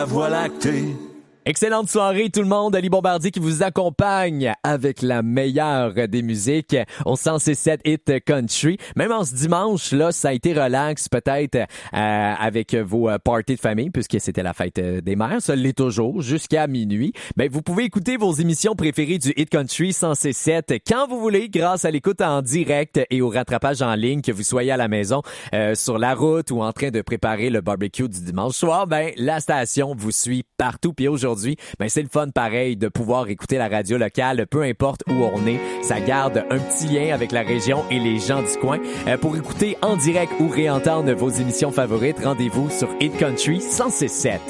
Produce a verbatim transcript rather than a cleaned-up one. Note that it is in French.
Voie lactée. Excellente soirée tout le monde, Ali Bombardier qui vous accompagne avec la meilleure des musiques au cent six sept Hit Country. Même en ce dimanche, là, ça a été relax peut-être euh, avec vos parties de famille puisque c'était la fête des mères, ça l'est toujours jusqu'à minuit. Ben, vous pouvez écouter vos émissions préférées du Hit Country cent six sept quand vous voulez grâce à l'écoute en direct et au rattrapage en ligne, que vous soyez à la maison, euh, sur la route ou en train de préparer le barbecue du dimanche soir. Ben, la station vous suit partout. Puis aujourd'hui, Aujourd'hui, ben c'est le fun pareil de pouvoir écouter la radio locale, peu importe où on est. Ça garde un petit lien avec la région et les gens du coin. Euh, pour écouter en direct ou réentendre vos émissions favorites, rendez-vous sur Hit Country cent six sept.